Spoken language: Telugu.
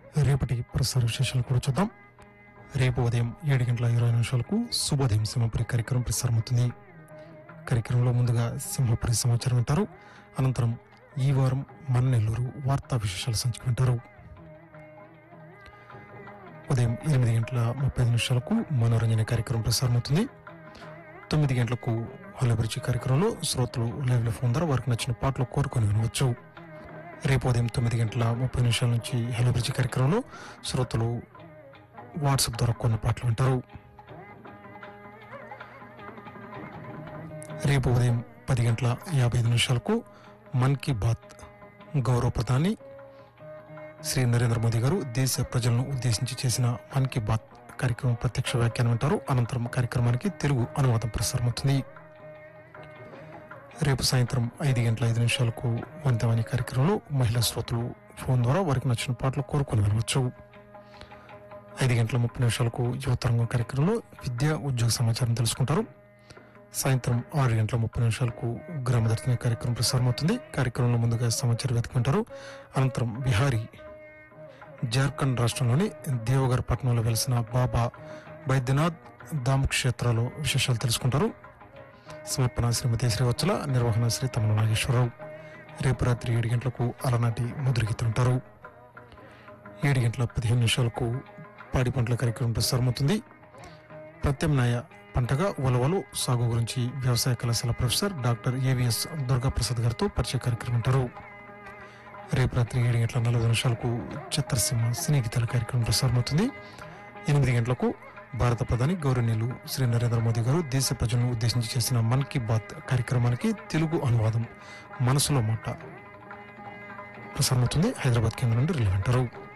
రేపటి ప్రసార విశేషాలు కూడా చూద్దాం. రేపు ఉదయం 7:20 శుభోదయం సింహపురి కార్యక్రమం ప్రసారమవుతుంది. కార్యక్రమంలో ముందుగా సింహపురి సమాచారం వింటారు. అనంతరం ఈ వారం మన నెల్లూరు వార్తా విశేషాలు సంచుకుంటారు. ఉదయం 8:35 మనోరంజన కార్యక్రమం ప్రసారమవుతుంది. 9 గంటలకు హలబరిచి కార్యక్రమంలో శ్రోతలు లైవ్ ఫోన్ ద్వారా వారికి నచ్చిన పాటలు కోరుకొని వినవచ్చు. రేపు ఉదయం 9:30 నుంచి హలబరిచి కార్యక్రమంలో శ్రోతలు వాట్సాప్ ద్వారా కొన్ని పాటలు వింటారు. రేపు ఉదయం 10:55 మన్ కీ బాత్ గౌరవ ప్రధాని శ్రీ నరేంద్ర మోదీ గారు దేశ ప్రజలను ఉద్దేశించి చేసిన మన్ కీ బాత్ కార్యక్రమం ప్రత్యక్ష వ్యాఖ్యానం వింటారు. అనంతరం కార్యక్రమానికి తెలుగు అనువాదం ప్రసారమవుతుంది. రేపు సాయంత్రం 5:05 వంతవాణి కార్యక్రమంలో మహిళా శ్రోతలు ఫోన్ ద్వారా వారికి నచ్చిన పాటలు కోరుకొని వినవచ్చు. 5:30 యువతరంగం కార్యక్రమంలో విద్యా ఉద్యోగ సమాచారం తెలుసుకుంటారు. సాయంత్రం 6:30 గ్రామదర్శిని కార్యక్రమం ప్రసారమవుతుంది. కార్యక్రమంలో ముందుగా సమాచారం వెతుకుంటారు. అనంతరం బిహారీ జార్ఖండ్ రాష్ట్రంలోని దేవగర్ పట్టణంలో వెలిసిన బాబా బైద్యనాథ్ ధామ్ క్షేత్రాలు విశేషాలు తెలుసుకుంటారు. సమర్పణ శ్రీమతి శ్రీవత్సల, నిర్వహణ శ్రీ తమల నాగేశ్వరరావు. రేపు రాత్రి 7 గంటలకు అలనాటి ముద్రగీతుంటారు. 7:15 పాడి పంటల కార్యక్రమం ప్రసారమవుతుంది. ప్రత్యామ్నాయ పంటగా ఉలవలు సాగు గురించి వ్యవసాయ కళాశాల ప్రొఫెసర్ డాక్టర్ ఏవిఎస్ దుర్గాప్రసాద్ గారితో పరిచయ కార్యక్రమం ఉంటారు. రేపు రాత్రి 7:40 చిత్రసీమ సినీ గీతాల కార్యక్రమం ప్రసారమవుతుంది. 8 గంటలకు భారత ప్రధాని గౌరవనీయులు శ్రీ నరేంద్ర మోదీ గారు దేశ ప్రజలను ఉద్దేశించి చేసిన మన్ కీ బాత్ కార్యక్రమానికి తెలుగు అనువాదం మనసులో మాట ప్రసారమవుతుంది. హైదరాబాద్ కేంద్రం నుండి రిలే అంటారు.